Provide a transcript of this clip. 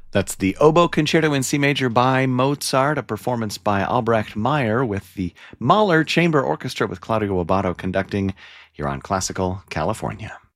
That's the Oboe Concerto in C Major by Mozart, a performance by Albrecht Meyer with the Mahler Chamber Orchestra with Claudio Abbado conducting here on Classical California.